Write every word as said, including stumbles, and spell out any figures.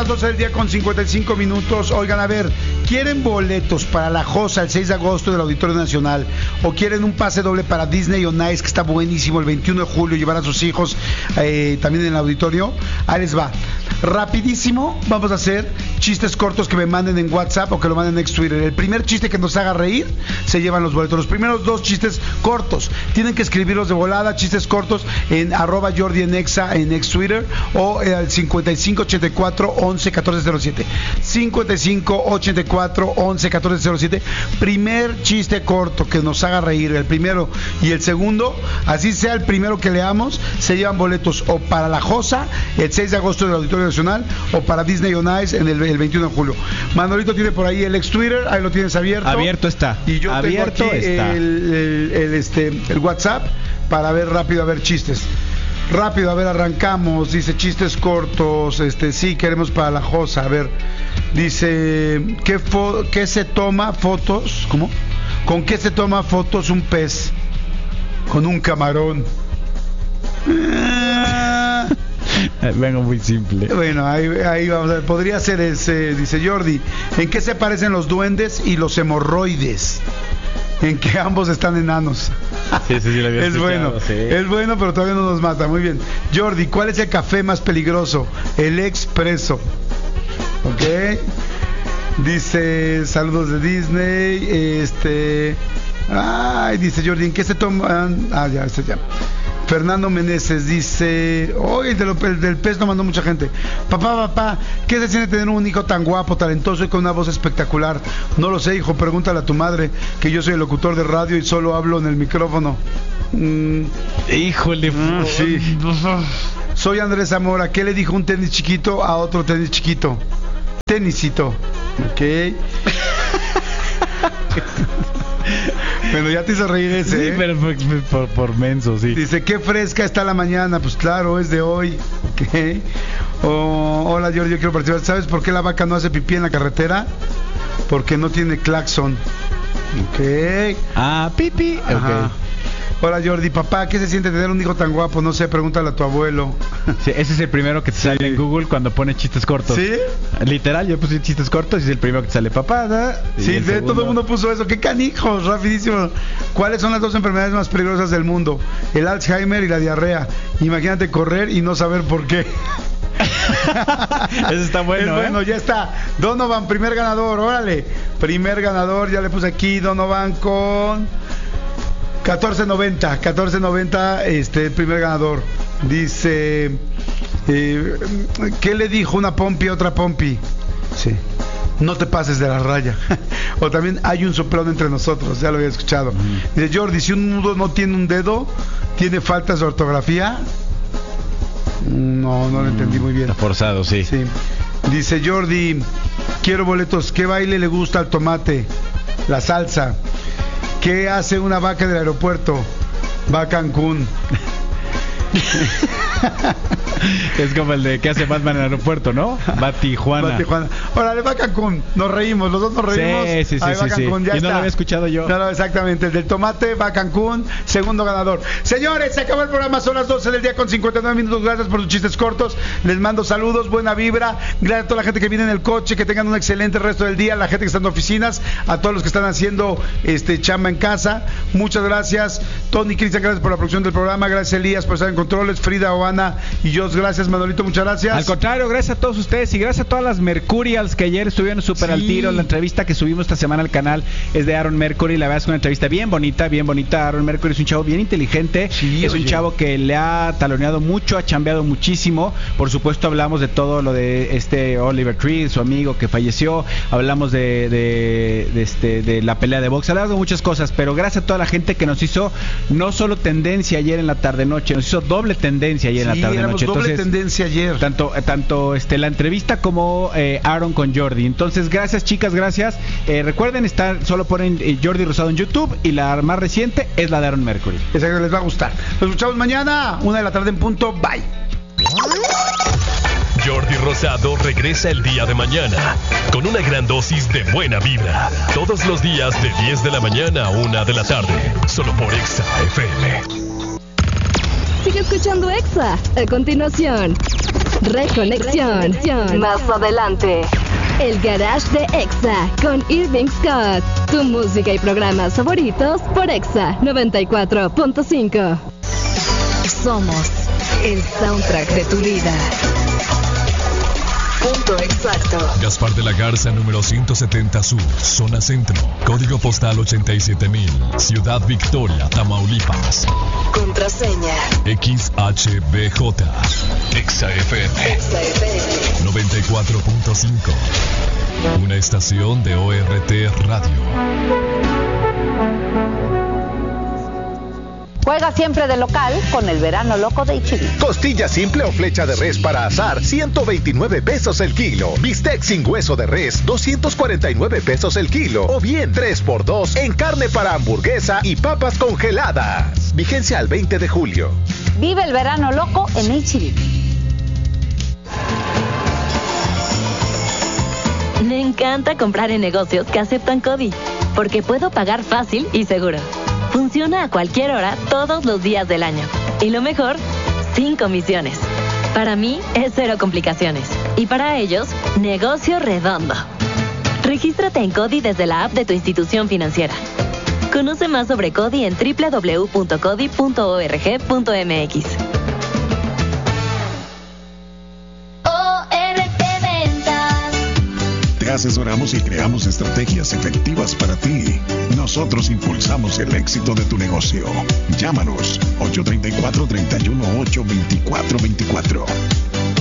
doce del día con cincuenta y cinco minutos. Oigan, a ver, ¿quieren boletos para la Josa el seis de agosto del Auditorio Nacional? ¿O quieren un pase doble para Disney on Ice, que está buenísimo, el veintiuno de julio, llevar a sus hijos eh, también en el auditorio? Ahí les va. Rapidísimo, vamos a hacer chistes cortos que me manden en WhatsApp o que lo manden en ex Twitter. El primer chiste que nos haga reír se llevan los boletos. Los primeros dos chistes cortos tienen que escribirlos de volada, chistes cortos en arroba Jordi en exa en ex Twitter o al cincuenta y cinco ochenta y cuatro once catorce cero siete. cincuenta y cinco ochenta y cuatro once catorce cero siete. Primer chiste corto que nos haga reír, el primero y el segundo, así sea el primero que leamos, se llevan boletos o para la Josa el seis de agosto del Auditorio Nacional o para Disney on Ice en el, el veintiuno de julio. Manolito tiene por ahí el ex Twitter, ahí lo tienes abierto. Abierto está. Y yo abierto tengo aquí está. El, el, el, este, el WhatsApp para ver rápido, a ver chistes. Rápido, a ver, arrancamos. Dice chistes cortos. Este, sí, queremos para la Josa. A ver, dice, ¿qué, fo- qué se toma fotos? ¿Cómo? ¿Con qué se toma fotos un pez? Con un camarón. Vengo muy simple. Bueno, ahí, ahí vamos a ver. Podría ser ese, dice Jordi. ¿En qué se parecen los duendes y los hemorroides? En que ambos están enanos. Sí, sí, sí, lo había Es escuchado, bueno, sí. es bueno, pero todavía no nos mata. Muy bien. Jordi, ¿cuál es el café más peligroso? El expreso. Ok. Dice, saludos de Disney. Este. Ay, dice Jordi, ¿en qué se toman? Ah, ya, este ya. Fernando Meneses dice, oye, el, de el del pez no mandó mucha gente. Papá, papá, ¿qué se siente tener un hijo tan guapo, talentoso y con una voz espectacular? No lo sé, hijo, pregúntale a tu madre, que yo soy el locutor de radio y solo hablo en el micrófono. Mm. Híjole, Mm, sí. Soy Andrés Zamora. ¿Qué le dijo un tenis chiquito a otro tenis chiquito? Tenisito. Ok. Bueno, ya te hizo reír ese. Sí, ¿eh? pero por, por, por menso, sí. Dice, qué fresca está la mañana. Pues claro, es de hoy. Ok. Oh, hola, Jordi, yo quiero participar. ¿Sabes por qué la vaca no hace pipí en la carretera? Porque no tiene claxon. Ok. Ah, pipi. Ajá. Ok. Hola, Jordi, papá, ¿qué se siente tener un hijo tan guapo? No sé, pregúntale a tu abuelo. Sí, ese es el primero que te sale en Google cuando pones chistes cortos. ¿Sí? Literal, yo puse chistes cortos y es el primero que te sale papá. ¿no? Sí, el de, segundo... todo el mundo puso eso. ¡Qué canijos! Rapidísimo. ¿Cuáles son las dos enfermedades más peligrosas del mundo? El Alzheimer y la diarrea. Imagínate correr y no saber por qué. Eso está bueno, es bueno, ¿eh? ya está. Donovan, primer ganador, órale. Primer ganador, ya le puse aquí Donovan con catorce noventa. catorce noventa, este, primer ganador. Dice, eh, ¿qué le dijo una pompi a otra pompi? Sí. No te pases de la raya. O también hay un soplón entre nosotros, ya lo había escuchado. Mm. Dice Jordi, si un nudo no tiene un dedo, ¿tiene faltas de ortografía? No, no lo entendí muy bien. Está forzado, sí. Sí. Dice Jordi, quiero boletos. ¿Qué baile le gusta al tomate? La salsa. ¿Qué hace una vaca del aeropuerto? Va a Cancún. Es como el de ¿qué hace Batman en el aeropuerto, no? Va a Tijuana. Va a Tijuana. Órale, va a Cancún. Nos reímos, los dos nos reímos. Sí, sí, sí, Ahí va sí, Cancún, sí. ya Y está. no lo había escuchado yo. No, no, exactamente. El del tomate va a Cancún, segundo ganador. Señores, se acabó el programa, son las doce del día con cincuenta y nueve minutos. Gracias por sus chistes cortos. Les mando saludos, buena vibra. Gracias a toda la gente que viene en el coche, que tengan un excelente resto del día. La gente que está en oficinas, a todos los que están haciendo este chamba en casa. Muchas gracias. Tony, Cristian, gracias por la producción del programa. Gracias, Elías, por estar en controles. Frida, Oana y yo, gracias, Manolito, muchas gracias. Al contrario, gracias a todos ustedes y gracias a todas las Mercurials que ayer estuvieron súper sí. al tiro. La entrevista que subimos esta semana al canal es de Aaron Mercury. La verdad es una entrevista bien bonita, bien bonita. Aaron Mercury es un chavo bien inteligente. Sí, es oye. un chavo que le ha taloneado mucho, ha chambeado muchísimo. Por supuesto, hablamos de todo lo de este Oliver Tree, su amigo que falleció. Hablamos de, de, de, este, de la pelea de box. Hablamos de muchas cosas, pero gracias a toda la gente que nos hizo no solo tendencia ayer en la tarde-noche, nos hizo doble tendencia ayer sí, en la tarde-noche. doble Entonces, tendencia ayer. Tanto, tanto este, la entrevista como eh, Aaron con Jordi. Entonces, gracias, chicas, gracias. Eh, recuerden, estar, solo ponen eh, Jordi Rosado en YouTube y la más reciente es la de Aaron Mercury. Exacto, les va a gustar. Nos escuchamos mañana, una de la tarde en punto. Bye. Jordi Rosado regresa el día de mañana con una gran dosis de buena vibra. Todos los días de diez de la mañana a una de la tarde. Solo por Exa F M. Sigue escuchando Exa. A continuación, Reconexión. Más adelante. El Garage de Exa con Irving Scott. Tu música y programas favoritos por Exa noventa y cuatro punto cinco. Somos el soundtrack de tu vida. Punto exacto. Gaspar de la Garza, número ciento setenta Sur, zona centro, código postal ochenta y siete mil, Ciudad Victoria, Tamaulipas. Contraseña X H B J. Exa F M. Exa F M noventa y cuatro punto cinco. Una estación de O R T Radio. Juega siempre de local con el verano loco de H E B. Costilla simple o flecha de res para asar, ciento veintinueve pesos el kilo. Bistec sin hueso de res, doscientos cuarenta y nueve pesos el kilo. O bien tres por dos en carne para hamburguesa y papas congeladas. Vigencia al veinte de julio. Vive el verano loco en H E B. Me encanta comprar en negocios que aceptan CODI, porque puedo pagar fácil y seguro. Funciona a cualquier hora, todos los días del año. Y lo mejor, sin comisiones. Para mí, es cero complicaciones. Y para ellos, negocio redondo. Regístrate en CODI desde la app de tu institución financiera. Conoce más sobre CODI en doble u doble u doble u punto codi punto org punto m x. Te asesoramos y creamos estrategias efectivas para ti. Nosotros impulsamos el éxito de tu negocio. Llámanos ocho tres cuatro, tres uno ocho, dos cuatro dos cuatro.